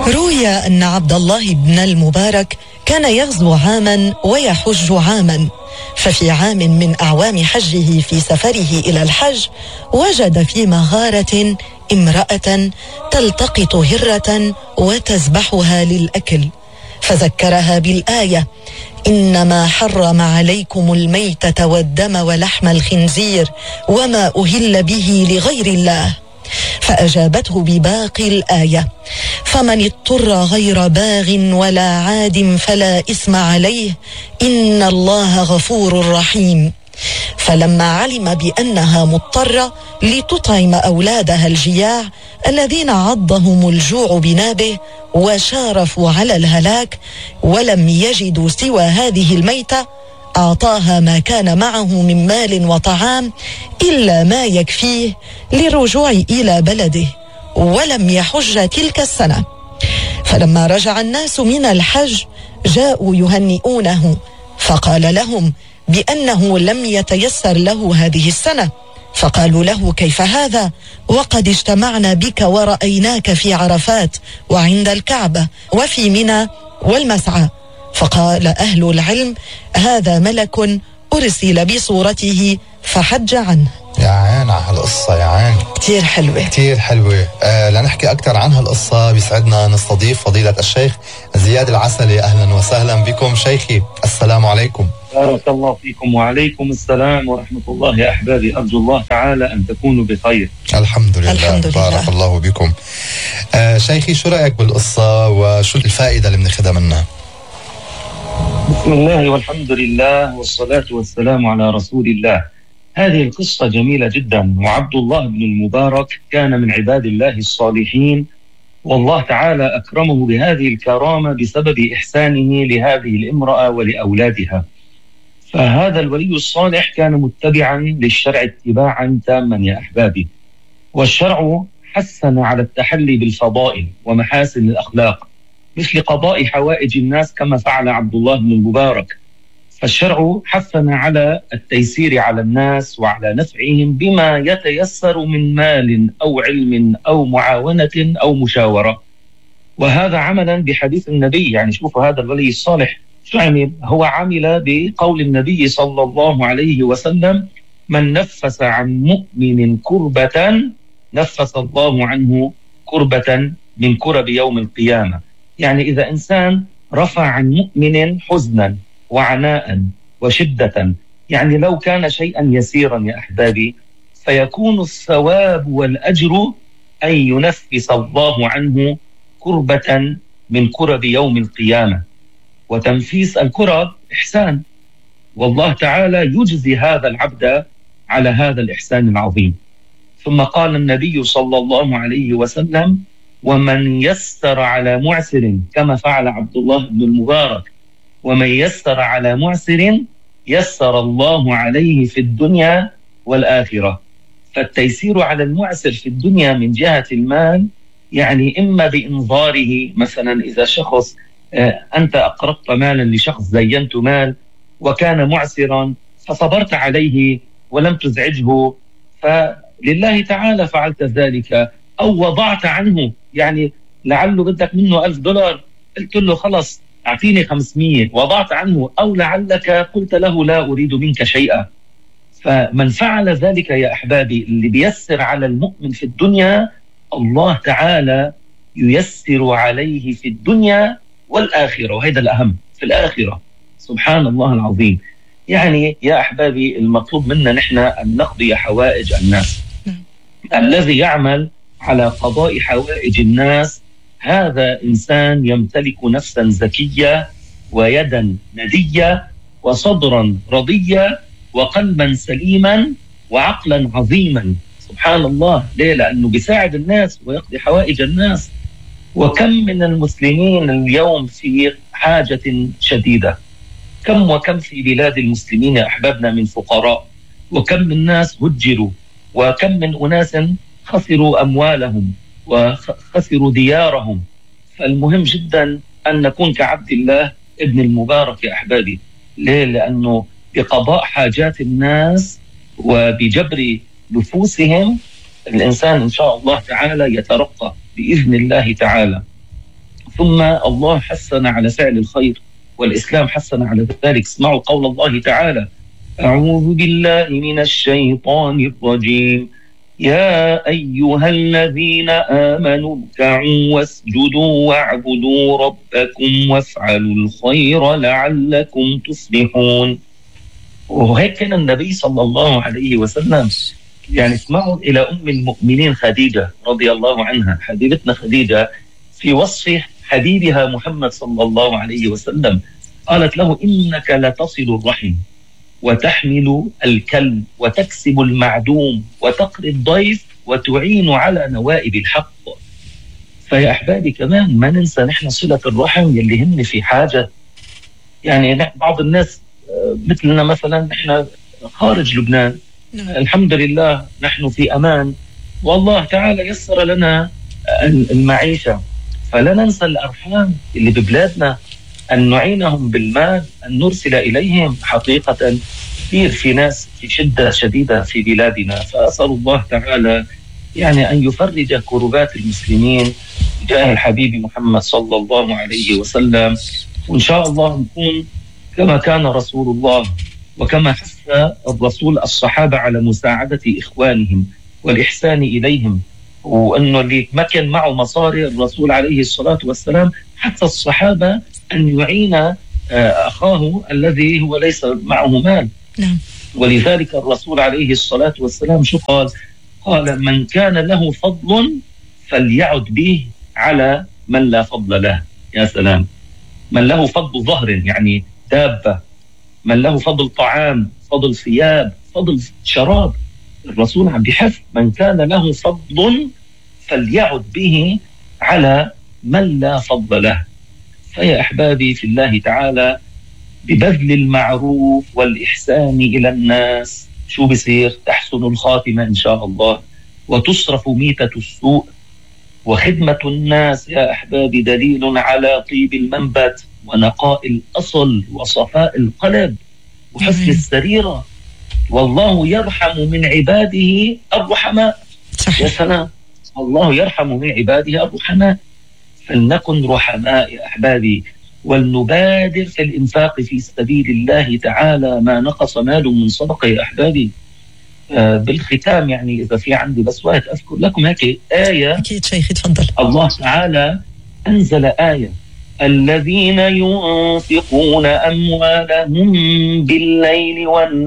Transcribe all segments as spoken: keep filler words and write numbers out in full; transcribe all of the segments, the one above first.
روي أن عبد الله بن المبارك كان يغزو عاما ويحج عاما، ففي عام من أعوام حجه في سفره إلى الحج وجد في مغارة امرأة تلتقط هرة وتذبحها للأكل، فذكرها بالآية: إنما حرم عليكم الميتة والدم ولحم الخنزير وما أهل به لغير الله، فأجابته بباقي الآية: فمن اضطر غير باغ ولا عاد فلا إثم عليه إن الله غفور رحيم. فلما علم بأنها مضطرة لتطعم أولادها الجياع الذين عضهم الجوع بنابه وشارفوا على الهلاك ولم يجدوا سوى هذه الميتة، أعطاها ما كان معه من مال وطعام إلا ما يكفيه للرجوع إلى بلده، ولم يحج تلك السنة. فلما رجع الناس من الحج جاءوا يهنئونه، فقال لهم بأنه لم يتيسر له هذه السنة، فقالوا له: كيف هذا وقد اجتمعنا بك ورأيناك في عرفات وعند الكعبة وفي منى والمسعى؟ فقال أهل العلم: هذا ملك أرسل بصورته فحج عنه. يا عين على هالقصة، يا عين كتير حلوة كتير حلوة. آه لنحكي أكثر عن هالقصة بيسعدنا نستضيف فضيلة الشيخ زياد العسلي. أهلا وسهلا بكم شيخي، السلام عليكم. بارك الله فيكم. وعليكم السلام ورحمة الله يا أحبابي، أرجو الله تعالى أن تكونوا بخير. الحمد لله, الحمد لله. بارك الله بكم. آه شيخي، شو رأيك بالقصة وشو الفائدة اللي بناخذها منها؟ بسم الله والحمد لله والصلاة والسلام على رسول الله. هذه القصة جميلة جدا، وعبد الله بن المبارك كان من عباد الله الصالحين، والله تعالى أكرمه بهذه الكرامة بسبب إحسانه لهذه الامرأة ولأولادها. فهذا الولي الصالح كان متبعا للشرع اتباعا تاما يا أحبابي، والشرع حسن على التحلي بالفضائل ومحاسن الأخلاق مثل قضاء حوائج الناس كما فعل عبد الله بن المبارك. فالشرع حثنا على التيسير على الناس وعلى نفعهم بما يتيسر من مال أو علم أو معاونة أو مشاورة، وهذا عملا بحديث النبي. يعني شوفوا هذا الولي الصالح شو عمل؟ هو عمل بقول النبي صلى الله عليه وسلم: من نفس عن مؤمن كربة نفس الله عنه كربة من كرب يوم القيامة. يعني إذا إنسان رفع عن مؤمن حزنا وعناء وشدة، يعني لو كان شيئا يسيرا يا أحبابي، فيكون الثواب والأجر أن ينفس الله عنه كربة من كرب يوم القيامة. وتنفيس الكرب إحسان، والله تعالى يجزي هذا العبد على هذا الإحسان العظيم. ثم قال النبي صلى الله عليه وسلم: ومن يسر على معسر، كما فعل عبد الله بن المبارك، ومن يسر على معسر يسر الله عليه في الدنيا والآخرة. فالتيسير على المعسر في الدنيا من جهة المال، يعني إما بإنظاره، مثلا إذا شخص آه أنت أقرضت مالا لشخص، زينت مال وكان معسرا فصبرت عليه ولم تزعجه، فلله تعالى فعلت ذلك. أو وضعت عنه، يعني لعله بدك منه ألف دولار، قلت له خلص أعطيني خمسمية، وضعت عنه. أو لعلك قلت له لا أريد منك شيئا. فمن فعل ذلك يا أحبابي، اللي بيسر على المؤمن في الدنيا، الله تعالى ييسر عليه في الدنيا والآخرة، وهذا الأهم في الآخرة. سبحان الله العظيم. يعني يا أحبابي المطلوب منا نحن أن نقضي حوائج الناس. الذي يعمل على قضاء حوائج الناس هذا إنسان يمتلك نفسا زكية ويدا ندية وصدرا رضية وقلبا سليما وعقلا عظيما. سبحان الله. ليه؟ لأنه بيساعد الناس ويقضي حوائج الناس. وكم من المسلمين اليوم في حاجة شديدة، كم وكم في بلاد المسلمين يا أحبابنا من فقراء، وكم من ناس هجروا، وكم من أناس خسروا أموالهم وخسروا ديارهم. فالمهم جدا أن نكون كعبد الله ابن المبارك يا أحبابي. ليه؟ لأنه بقضاء حاجات الناس وبجبر نفوسهم الإنسان إن شاء الله تعالى يترقى بإذن الله تعالى. ثم الله حثنا على فعل الخير، والإسلام حثنا على ذلك. اسمعوا قول الله تعالى: أعوذ بالله من الشيطان الرجيم، يا أيها الذين آمنوا اركعوا واسجدوا واعبدوا ربكم وافعلوا الخير لعلكم تفلحون. وهيك كان النبي صلى الله عليه وسلم. يعني اسمعوا إلى أم المؤمنين خديجة رضي الله عنها، حبيبتنا خديجة، في وصف حبيبها محمد صلى الله عليه وسلم قالت له: إنك لتصل الرحم وتحمل الكلب وتكسب المعدوم وتقري الضيف وتعين على نوائب الحق. فيا أحبابي كمان ما ننسى نحن صلة الرحم يلي هن في حاجة. يعني بعض الناس مثلنا مثلا نحن خارج لبنان، الحمد لله نحن في أمان والله تعالى يسر لنا المعيشة، فلا ننسى الأرحام اللي ببلادنا، أن نعينهم بالمال، أن نرسل إليهم. حقيقة كثير في ناس في شدة شديدة في بلادنا، فأسأل الله تعالى يعني أن يفرج كربات المسلمين جاه الحبيب محمد صلى الله عليه وسلم. وإن شاء الله نكون كما كان رسول الله، وكما حث الرسول الصحابة على مساعدة إخوانهم والإحسان إليهم، وأنه اللي ما كان معه مصاري الرسول عليه الصلاة والسلام حتى الصحابة أن يعين أخاه الذي هو ليس معه مال. نعم. ولذلك الرسول عليه الصلاة والسلام شو قال؟ قال: من كان له فضل فليعد به على من لا فضل له. يا سلام، من له فضل ظهر يعني دابة، من له فضل طعام، فضل ثياب، فضل شراب. الرسول عم بيحث من كان له فضل فليعد به على من لا فضل له. فيا أحبابي في الله تعالى، ببذل المعروف والإحسان إلى الناس شو بصير؟ تحسن الخاتمة إن شاء الله، وتصرف ميتة السوء. وخدمة الناس يا أحبابي دليل على طيب المنبت ونقاء الأصل وصفاء القلب وحسن السريرة. والله يرحم من عباده الرحماء. صحيح. يا سلام، الله يرحم من عباده الرحماء. فلنكن رحماء يا أحبابي، ولنبادر في الإنفاق في سبيل الله تعالى. ما نقص مال من صدقة يا أحبابي. آه بالختام يعني إذا في عندي بس وقت أذكر لكم هيك آية. أكيد شيخي تفضل. الله تعالى أنزل آية: الذين ينفقون أموالهم بالليل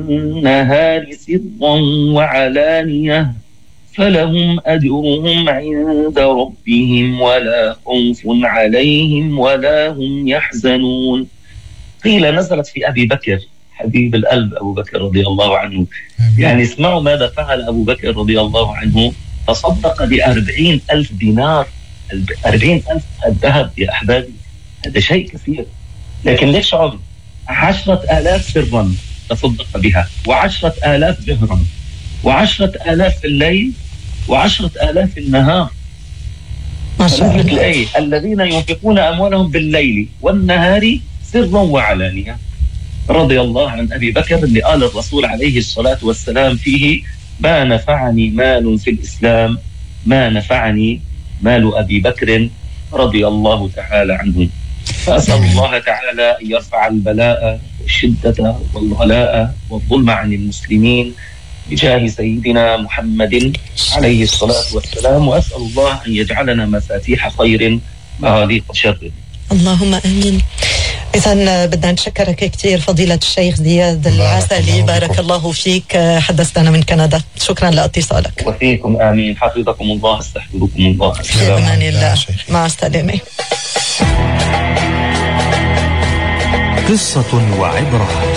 والنهار سرا وعلانية فلهم أجرهم عند ربهم ولا خوف عليهم ولا هم يحزنون. قيل نزلت في أبي بكر حبيب القلب أبو بكر رضي الله عنه. يعني اسمعوا ماذا فعل أبو بكر رضي الله عنه. تصدق بأربعين ألف دينار. أربعين ألف الذهب يا أحبابي، هذا شيء كثير. لكن ليش عمل؟ عشرة آلاف سرا تصدق بها، وعشرة آلاف جهرا، وعشرة آلاف في الليل، وعشرة آلاف في النهار. ما شاء الله. اللهم آمين. إذن بدنا نشكرك كثير فضيلة الشيخ زياد العسلي، بارك الله فيك، حدثتنا من كندا. شكرا لاتصالك. وفيكم آمين. حفظكم الله، استحفظكم الله. في أمان الله. مع السلامة. قصة وعبرة.